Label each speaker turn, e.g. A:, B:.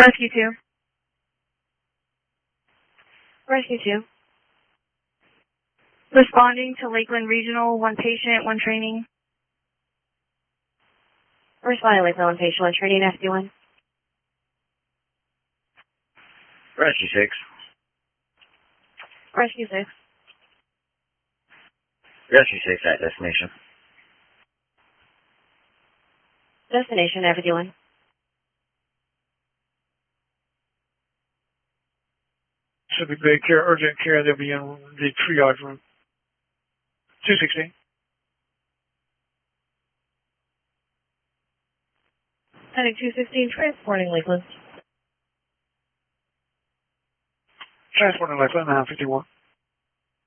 A: Rescue 2. Rescue 2. Responding to Lakeland Regional, 1 patient, 1 training.
B: Responding to Lakeland, 1 patient, 1 training, FD1.
C: Rescue 6.
B: Rescue 6.
C: Rescue 6 at destination.
B: Destination, FD1.
D: Should be big care, urgent care. They'll be in the triage room. 216.
B: Heading 216, transporting Lakeland.
D: Transporting Lakeland, 951.